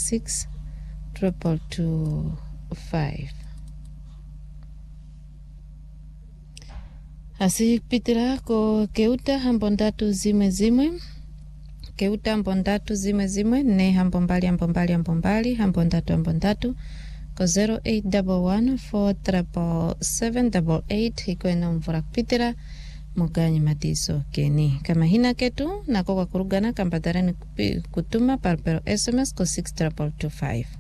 62225. Asipitira ko keuta hambo ndatu zimwe keuta hambo ndatu zimwe ne hambo mbali hambo ndatu ko 0811477788 ikwena mvura kupitira muganyi matiso keni kama hina ketu nako kwa kurugana kambadarani kutuma parpero SMS ko 62225.